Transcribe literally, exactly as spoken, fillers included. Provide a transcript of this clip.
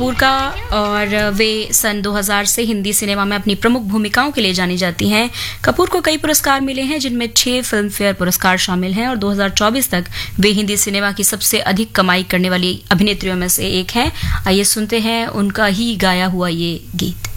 कपूर का, और वे सन दो हज़ार से हिंदी सिनेमा में अपनी प्रमुख भूमिकाओं के लिए जानी जाती हैं। कपूर को कई पुरस्कार मिले हैं, जिनमें छह फिल्म फेयर पुरस्कार शामिल हैं, और दो हज़ार चौबीस तक वे हिंदी सिनेमा की सबसे अधिक कमाई करने वाली अभिनेत्रियों में से एक हैं। आइए सुनते हैं उनका ही गाया हुआ ये गीत।